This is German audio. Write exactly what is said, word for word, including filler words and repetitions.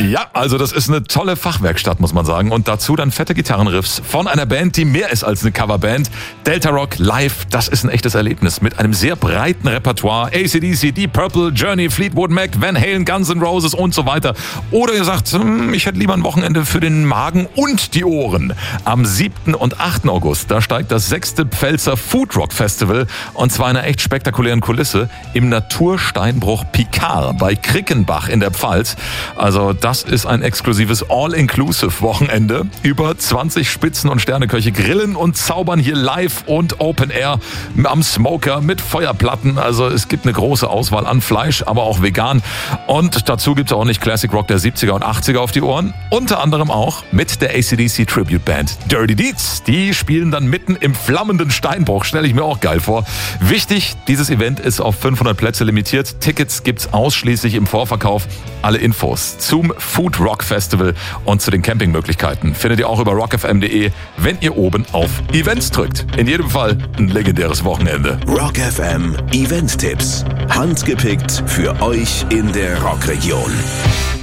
Ja, also das ist eine tolle Fachwerkstatt, muss man sagen. Und dazu dann fette Gitarrenriffs von einer Band, die mehr ist als eine Coverband. Delta Rock live, das ist ein echtes Erlebnis mit einem sehr breiten Repertoire. A C D C, Deep Purple, Journey, Fleetwood Mac, Van Halen, Guns N' Roses und so weiter. Oder ihr sagt, hm, ich hätte lieber ein Wochenende für den Magen und die Ohren. Am siebten und achten August, da steigt das sechste Pfälzer Food Rock Festival und zwar in einer echt spektakulären Kulisse im Natursteinbruch Picard bei Krickenbach in der Pfalz. Also das ist ein exklusives All-Inclusive-Wochenende. Über zwanzig Spitzen- und Sterneköche grillen und zaubern hier live und Open Air am Smoker mit Feuerplatten. Also es gibt eine große Auswahl an Fleisch, aber auch vegan. Und dazu gibt es auch nicht Classic Rock der siebziger und achtziger auf die Ohren. Unter anderem auch mit der A C D C Tribute Band Dirty Deeds. Die spielen dann mitten im flammenden Steinbruch. Stelle ich mir auch geil vor. Wichtig, dieses Event ist auf fünfhundert Plätze limitiert. Tickets gibt's ausschließlich im Vorverkauf. Alle Infos zum Food Rock Festival und zu den Campingmöglichkeiten findet ihr auch über rock f m punkt d e, wenn ihr oben auf Events drückt. In jedem Fall ein legendäres Wochenende. Rock F M Event-Tipps. Handgepickt für euch in der Rockregion.